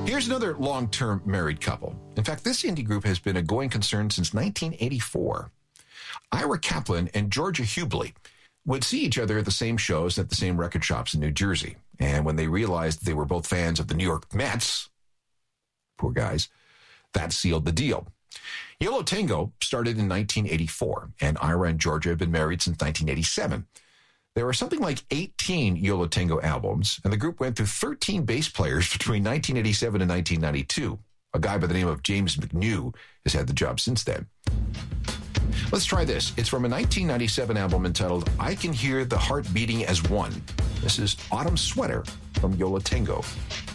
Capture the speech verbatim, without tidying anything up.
Here's another long-term married couple. In fact, this indie group has been a going concern since nineteen eighty-four. Ira Kaplan and Georgia Hubley would see each other at the same shows and at the same record shops in New Jersey. And when they realized they were both fans of the New York Mets, poor guys, that sealed the deal. Yo La Tengo started in nineteen eighty-four, and Ira and Georgia have been married since nineteen eighty-seven. There were something like eighteen Yo La Tengo albums, and the group went through thirteen bass players between nineteen eighty-seven and nineteen ninety-two. A guy by the name of James McNew has had the job since then. Let's try this. It's from a nineteen ninety-seven album entitled I Can Hear the Heart Beating as One. This is Autumn Sweater from Yo La Tengo.